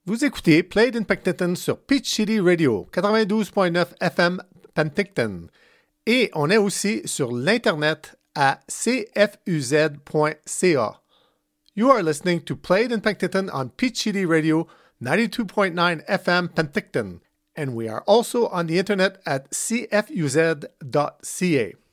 Vous écoutez Played in Penticton sur Peach City Radio, 92.9 FM Penticton. Et on est aussi sur l'Internet à cfuz.ca. You are listening to Played in Penticton on Peach City Radio, 92.9 FM Penticton. And we are also on the Internet at cfuz.ca.